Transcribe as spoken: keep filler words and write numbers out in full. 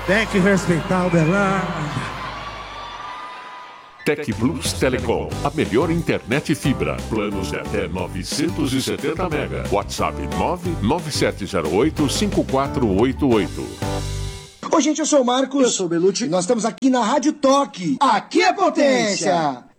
Tem que respeitar o Uberlândia. Tec Plus Telecom, a melhor internet fibra. Planos de até novecentos e setenta mega. WhatsApp nove nove sete zero oito cinco quatro oito oito. Oi, gente, eu sou o Marcos. Eu sou o Belucci. Nós estamos aqui na Rádio Toque. Aqui é potência.